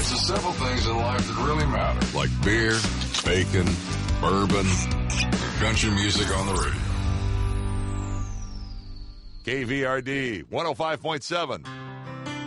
the simple things in life that really matter, like beer, bacon, bourbon, and country music on the radio. KVRD 105.7.